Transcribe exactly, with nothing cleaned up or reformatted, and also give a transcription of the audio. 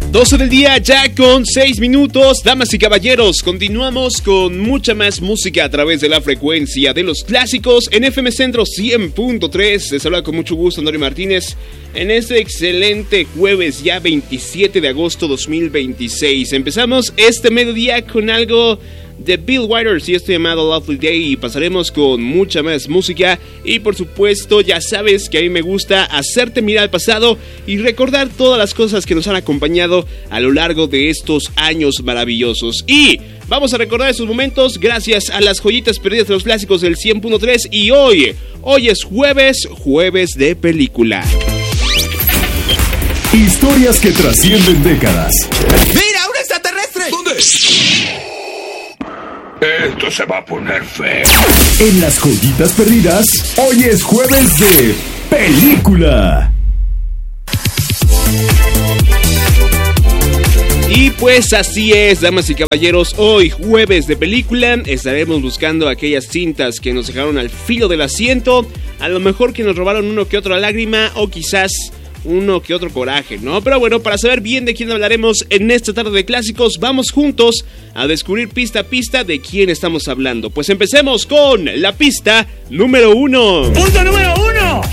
doce del día, ya con seis minutos. Damas y caballeros, continuamos con mucha más música a través de la frecuencia de los clásicos en F M Centro cien punto tres. Les habla con mucho gusto Antonio Martínez en este excelente jueves, ya veintisiete de agosto dos mil veintiséis. Empezamos este mediodía con algo de Bill Withers y esto llamado Lovely Day, y pasaremos con mucha más música. Y por supuesto, ya sabes que a mí me gusta hacerte mirar al pasado y recordar todas las cosas que nos han acompañado a lo largo de estos años maravillosos. Y vamos a recordar esos momentos gracias a las joyitas perdidas de los clásicos del cien punto tres. Y hoy, hoy es jueves, jueves de película. Historias que trascienden décadas. ¡Mira, un extraterrestre! ¿Dónde? Esto se va a poner feo. En las joyitas perdidas, hoy es jueves de película. Y pues así es, damas y caballeros, hoy jueves de película estaremos buscando aquellas cintas que nos dejaron al filo del asiento, a lo mejor que nos robaron uno que otra lágrima o quizás uno que otro coraje, ¿no? Pero bueno, para saber bien de quién hablaremos en esta tarde de clásicos, vamos juntos a descubrir pista a pista de quién estamos hablando. Pues empecemos con la pista número uno. ¡Punto número uno!